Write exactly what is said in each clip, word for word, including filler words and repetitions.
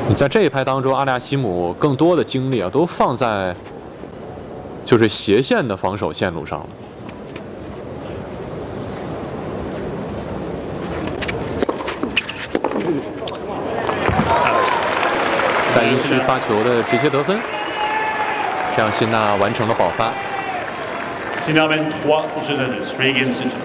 你在这一拍当中，阿利亚西姆更多的精力啊，都放在就是斜线的防守线路上了。在禁区发球的直接得分，这样辛纳完成了保发。 Sina mène trois jeux à deux, three games to two.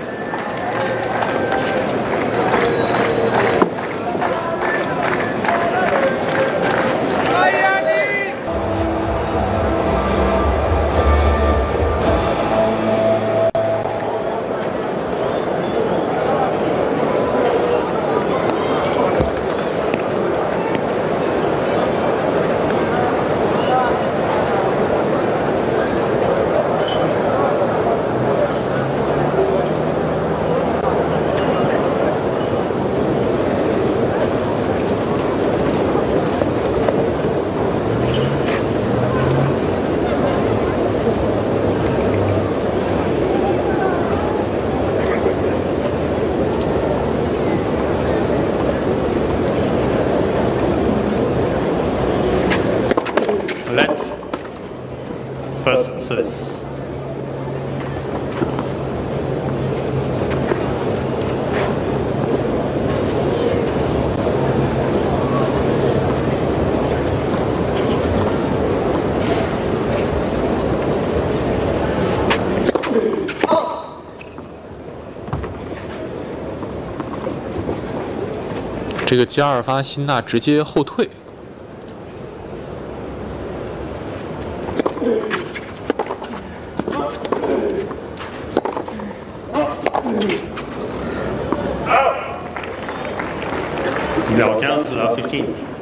Let first service. Oh. 这个加尔发辛纳直接后退。 Numéro quinze à quinze.